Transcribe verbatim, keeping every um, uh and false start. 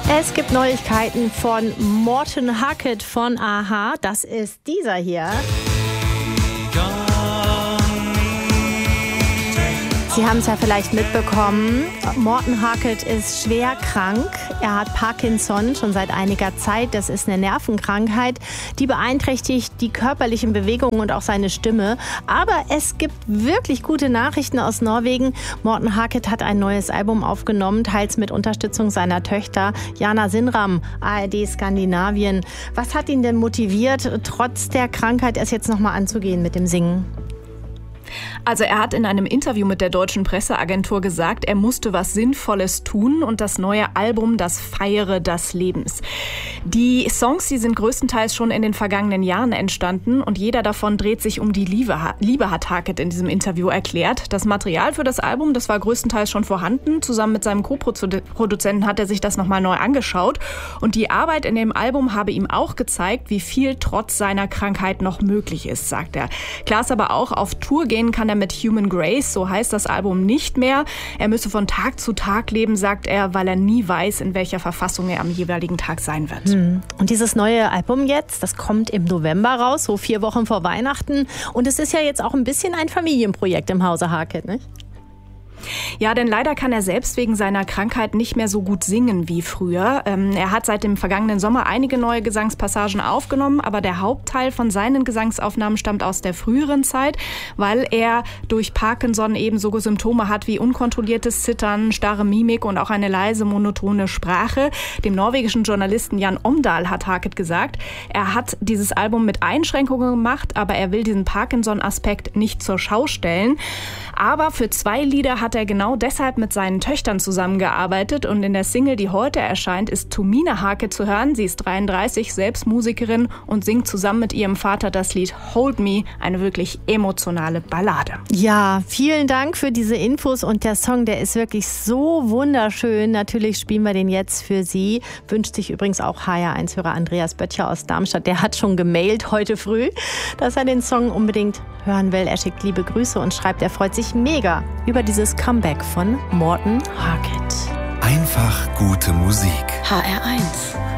Es gibt Neuigkeiten von Morten Harket von a-ha. Das ist dieser hier. Sie haben es ja vielleicht mitbekommen, Morten Harket ist schwer krank. Er hat Parkinson schon seit einiger Zeit. Das ist eine Nervenkrankheit, die beeinträchtigt die körperlichen Bewegungen und auch seine Stimme. Aber es gibt wirklich gute Nachrichten aus Norwegen. Morten Harket hat ein neues Album aufgenommen, teils mit Unterstützung seiner Töchter Jana Sinram, A R D Skandinavien. Was hat ihn denn motiviert, trotz der Krankheit es jetzt nochmal anzugehen mit dem Singen? Also er hat in einem Interview mit der deutschen Presseagentur gesagt, er musste was Sinnvolles tun und das neue Album, das feiere das Lebens. Die Songs, die sind größtenteils schon in den vergangenen Jahren entstanden und jeder davon dreht sich um die Liebe, Liebe hat Harket in diesem Interview erklärt. Das Material für das Album, das war größtenteils schon vorhanden. Zusammen mit seinem Co-Produzenten hat er sich das nochmal neu angeschaut und die Arbeit in dem Album habe ihm auch gezeigt, wie viel trotz seiner Krankheit noch möglich ist, sagt er. Klar ist aber auch, auf Tour gehen kann er mit Human Grace, so heißt das Album, nicht mehr. Er müsse von Tag zu Tag leben, sagt er, weil er nie weiß, in welcher Verfassung er am jeweiligen Tag sein wird. Hm. Und dieses neue Album jetzt, das kommt im November raus, so vier Wochen vor Weihnachten. Und es ist ja jetzt auch ein bisschen ein Familienprojekt im Hause Harket, nicht? Ja, denn leider kann er selbst wegen seiner Krankheit nicht mehr so gut singen wie früher. Ähm, er hat seit dem vergangenen Sommer einige neue Gesangspassagen aufgenommen, aber der Hauptteil von seinen Gesangsaufnahmen stammt aus der früheren Zeit, weil er durch Parkinson ebenso Symptome hat wie unkontrolliertes Zittern, starre Mimik und auch eine leise, monotone Sprache. Dem norwegischen Journalisten Jan Omdahl hat Harket gesagt, er hat dieses Album mit Einschränkungen gemacht, aber er will diesen Parkinson-Aspekt nicht zur Schau stellen. Aber für zwei Lieder hat er genau deshalb mit seinen Töchtern zusammengearbeitet und in der Single, die heute erscheint, ist Tomine Harket zu hören. Sie ist dreiunddreißig, selbst Musikerin und singt zusammen mit ihrem Vater das Lied Hold Me, eine wirklich emotionale Ballade. Ja, vielen Dank für diese Infos und der Song, der ist wirklich so wunderschön. Natürlich spielen wir den jetzt für Sie. Wünscht sich übrigens auch H R eins-Hörer Andreas Böttcher aus Darmstadt. Der hat schon gemailt heute früh, dass er den Song unbedingt hören will. Er schickt liebe Grüße und schreibt, er freut sich mega über dieses Comeback von Morten Harket. Einfach gute Musik. H R eins.